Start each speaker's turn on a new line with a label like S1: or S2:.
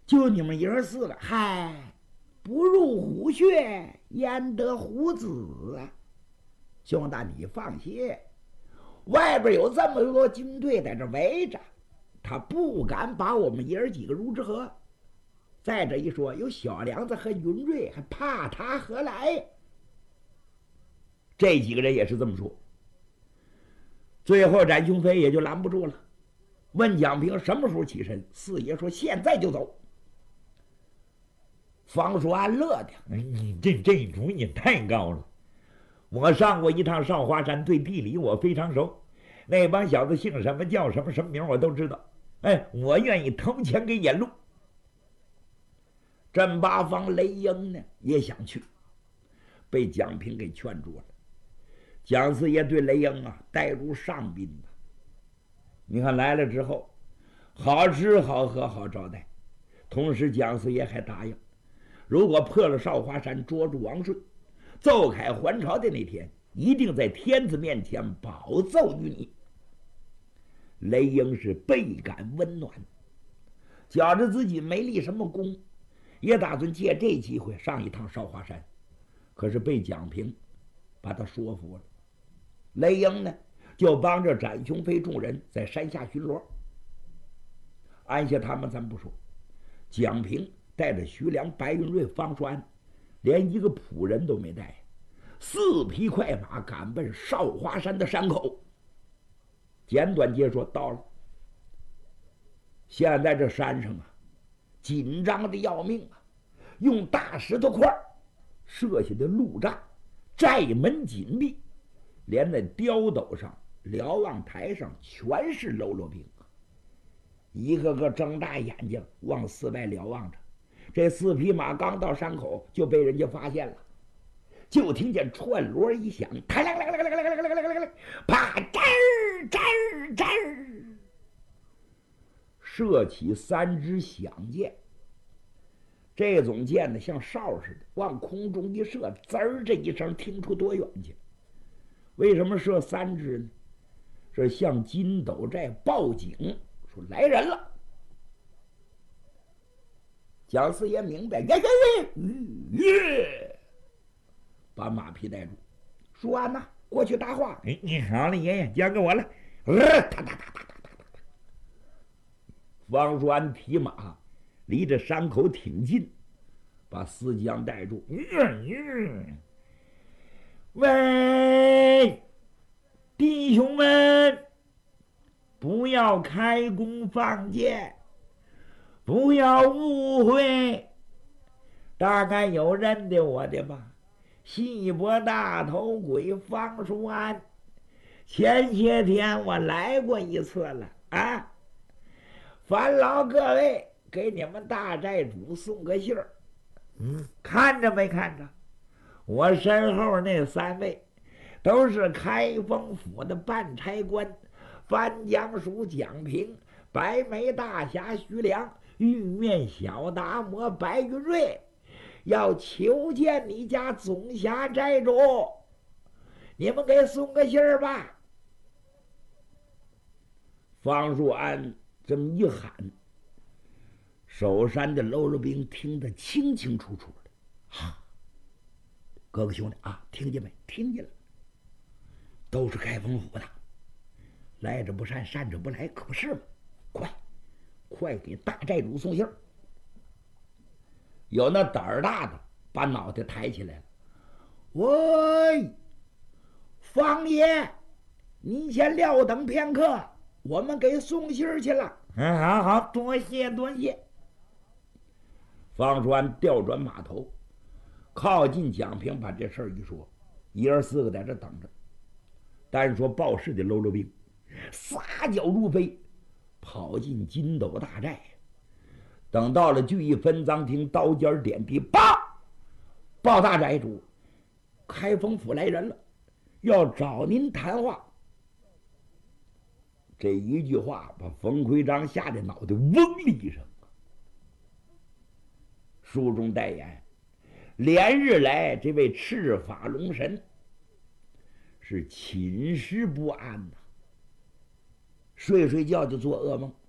S1: 就你们爷儿四个，嗨，不入虎穴，焉得虎子啊！兄弟，你放心，外边有这么多军队在这围着，他不敢把我们爷儿几个入之河。再者一说，有小梁子和云瑞，还怕他何来？这几个人也是这么说。最后展雄飞也就拦不住了，问蒋平什么时候起身。四爷说现在就走。方叔安乐的，
S2: 你这主意太高了。我上过一趟少华山，对地理我非常熟，那帮小子姓什么叫什么什么名我都知道。哎，我愿意投钱给引路。
S1: 镇八方雷英呢也想去，被蒋平给劝住了。蒋四爷对雷英啊待如上宾啊，你看来了之后，好吃好喝好招待。同时蒋四爷还答应，如果破了少华山，捉住王顺，奏凯还朝的那天，一定在天子面前保奏于你。雷英是倍感温暖，觉着自己没立什么功，也打算借这机会上一趟少华山。可是被蒋平把他说服了。雷英呢就帮着展雄飞众人在山下巡逻。安下他们咱不说，蒋平带着徐良、白云瑞、方叔安，连一个仆人都没带，4匹快马赶奔少华山的山口。简短截说，到了。现在这山上啊，紧张的要命啊，用大石头块设下的路障，寨门紧闭，连那碉斗上、瞭望台上全是喽啰兵，一个个睁大眼睛往四外瞭望着。这4匹马刚到山口就被人家发现了，就听见串锣一响，啪吱吱吱，射起3支响箭。这种箭呢，像哨似的，往空中一射，滋儿这一声，听出多远去？为什么射3支呢？是向金斗寨报警，说来人了。蒋四爷明白，把马匹带住。舒安呐，过去搭话。
S2: 你好了，爷爷，交给我了。
S1: 方舒安提马离这山口挺近，把思江带住。
S2: 喂，弟兄们，不要开弓放箭，不要误会。大概有认得我的吧？细脖大头鬼方舒安，前些天我来过一次了啊！烦劳各位给你们大寨主送个信儿。看着没看着？我身后那3位都是开封府的办差官，番江署蒋平、白眉大侠徐良、玉面小达摩白云瑞，要求见你家总辖寨主，你们给送个信儿吧。方树安这么一喊，守山的喽啰兵听得清清楚楚的。哥哥兄弟啊，听见没？听见了，都是开封府的，来者不善，善者不来，可不是吗？快给大寨主送信儿。有那胆儿大的把脑袋抬起来了。喂，方爷，您先料等片刻，我们给送信儿去了。好，多谢。方川调转马头，靠近蒋平，把这事儿一说，爷儿4个在这等着。单说报事的喽啰兵撒脚如飞，跑进金斗大寨。等到了聚义分赃厅，刀尖点地，报大寨主，开封府来人了，要找您谈话。这一句话把冯奎章吓得脑袋嗡的一声。书中代言，连日来这位赤发龙神是寝食不安呐，睡觉就做噩梦。